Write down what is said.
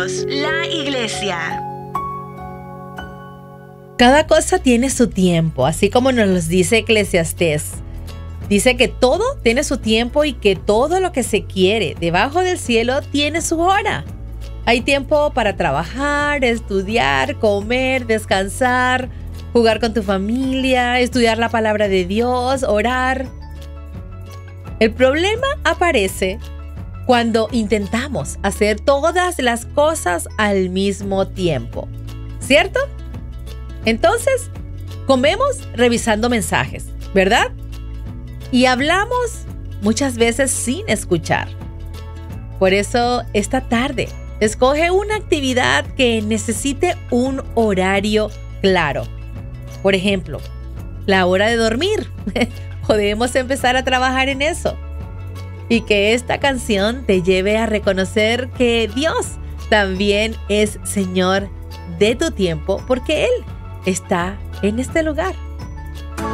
Somos la Iglesia. Cada cosa tiene su tiempo, así como nos lo dice Eclesiastés. Dice que todo tiene su tiempo y que todo lo que se quiere debajo del cielo tiene su hora. Hay tiempo para trabajar, estudiar, comer, descansar, jugar con tu familia, estudiar la palabra de Dios, orar. El problema aparece cuando intentamos hacer todas las cosas al mismo tiempo, ¿cierto? Entonces, comemos revisando mensajes, ¿verdad? Y hablamos muchas veces sin escuchar. Por eso, esta tarde, escoge una actividad que necesite un horario claro. Por ejemplo, la hora de dormir. Podemos empezar a trabajar en eso. Y que esta canción te lleve a reconocer que Dios también es Señor de tu tiempo, porque Él está en este lugar.